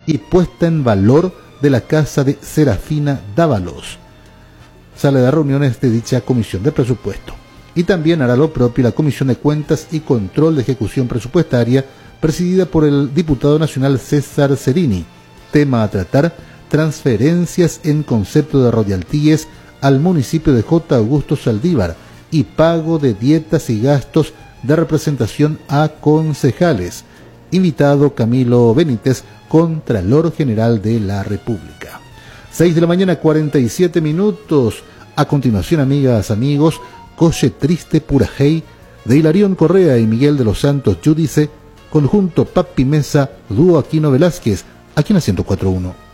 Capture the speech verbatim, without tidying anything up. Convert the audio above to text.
y puesta en valor de la casa de Serafina Dávalos, sala de reuniones de dicha comisión de presupuesto. Y también hará lo propio la Comisión de Cuentas y Control de Ejecución Presupuestaria, presidida por el diputado nacional César Cerini. Tema a tratar: transferencias en concepto de royalties al municipio de J. Augusto Saldívar y pago de dietas y gastos de representación a concejales. Invitado Camilo Benítez, Contralor General de la República. seis de la mañana, cuarenta y siete minutos. A continuación, amigas, amigos, Coche Triste Purajey, de Hilarión Correa y Miguel de los Santos Yudice, conjunto Papi Mesa, dúo Aquino Velázquez, aquí en la ciento cuatro punto uno.